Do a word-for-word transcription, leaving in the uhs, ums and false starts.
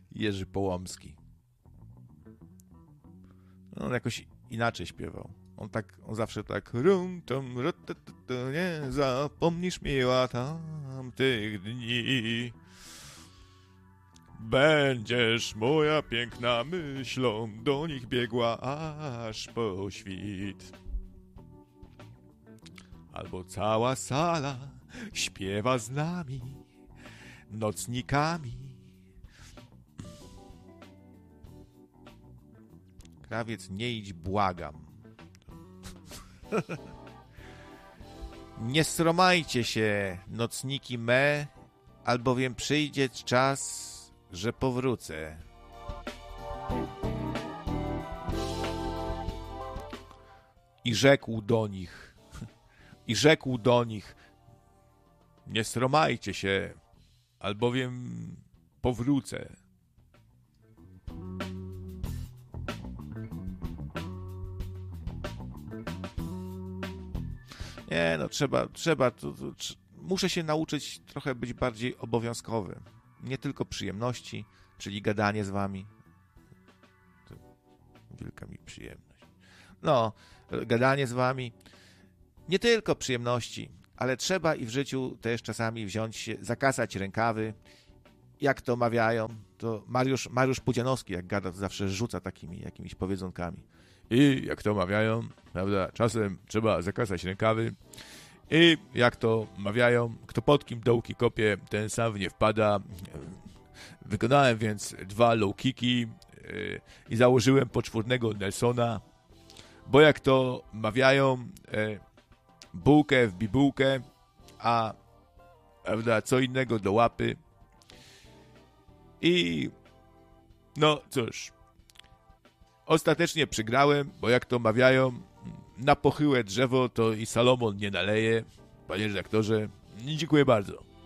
Jerzy Połomski. On jakoś inaczej śpiewał. On tak, on zawsze tak rum, tom, rotetetu, nie zapomnisz miła tamtych dni. Będziesz moja piękna myślą, do nich biegła aż po świt. Albo cała sala śpiewa z nami, nocnikami. Krawiec, nie idź, błagam. Nie sromajcie się, nocniki me, albowiem przyjdzie czas, że powrócę. I rzekł do nich, i rzekł do nich, nie sromajcie się, albowiem powrócę. Nie, no trzeba, trzeba, to, to, tr- muszę się nauczyć trochę być bardziej obowiązkowy. Nie tylko przyjemności, czyli gadanie z wami. To wielka mi przyjemność. No, gadanie z wami. Nie tylko przyjemności, ale trzeba i w życiu też czasami wziąć się, zakasać rękawy. Jak to mawiają, to Mariusz, Mariusz Pudzianowski, jak gada, to zawsze rzuca takimi jakimiś powiedzonkami. I jak to mawiają, prawda, czasem trzeba zakasać rękawy. I jak to mawiają, kto pod kim dołki kopie, ten sam w nie wpada. Wykonałem więc dwa low kicki yy, i założyłem poczwórnego Nelsona, bo jak to mawiają, yy, bułkę w bibułkę, a prawda, co innego do łapy. I no cóż, ostatecznie przegrałem, bo jak to mawiają, na pochyłe drzewo to i Salomon nie naleje. Panie redaktorze, dziękuję bardzo.